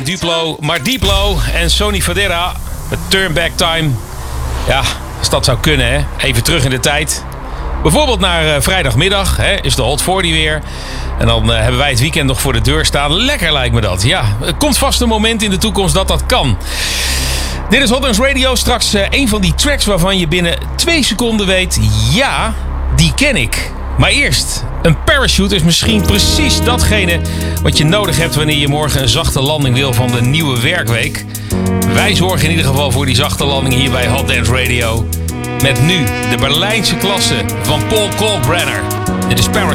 Duplo, maar Diplo en Sonny Fodera. Het Turn Back Time. Ja, als dat zou kunnen, hè. Even terug in de tijd. Bijvoorbeeld naar vrijdagmiddag, hè, is de Hot 40 weer. En dan hebben wij het weekend nog voor de deur staan. Lekker lijkt me dat. Ja, er komt vast een moment in de toekomst dat dat kan. Dit is Hot Dance Radio. Straks een van die tracks waarvan je binnen 2 seconden weet... ja, die ken ik. Maar eerst, een parachute is misschien precies datgene wat je nodig hebt wanneer je morgen een zachte landing wil van de nieuwe werkweek. Wij zorgen in ieder geval voor die zachte landing hier bij Hot Dance Radio. Met nu de Berlijnse klasse van Paul Kalkbrenner. Dit is Parachute.